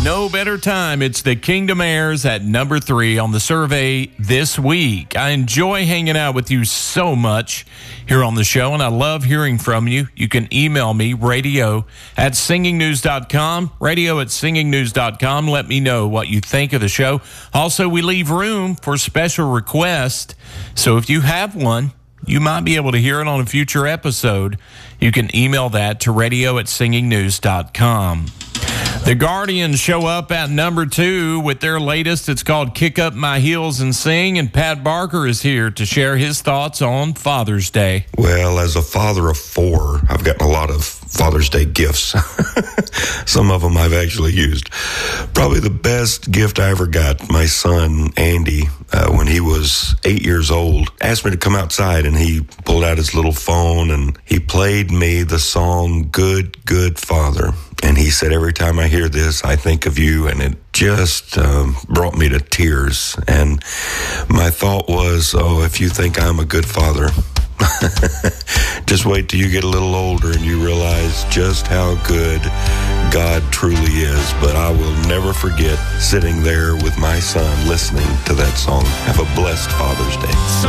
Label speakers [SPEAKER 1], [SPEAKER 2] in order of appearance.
[SPEAKER 1] No better time. It's the Kingdom Heirs at number 3 on the survey this week. I enjoy hanging out with you so much here on the show, and I love hearing from you. You can email me, radio@singingnews.com, radio@singingnews.com. Let me know what you think of the show. Also, we leave room for special requests, so if you have one, you might be able to hear it on a future episode. You can email that to radio@singingnews.com. The Guardians show up at number 2 with their latest. It's called Kick Up My Heels and Sing, and Pat Barker is here to share his thoughts on Father's Day.
[SPEAKER 2] Well, as a father of 4, I've gotten a lot of Father's Day gifts. Some of them I've actually used. Probably the best gift I ever got, my son, Andy, when he was 8 years old, asked me to come outside, and he pulled out his little phone, and he played me the song, Good, Good Father. And he said, every time I hear this, I think of you, and it just brought me to tears. And my thought was, oh, if you think I'm a good father, just wait till you get a little older and you realize just how good God truly is. But I will never forget sitting there with my son listening to that song. Have a blessed Father's Day.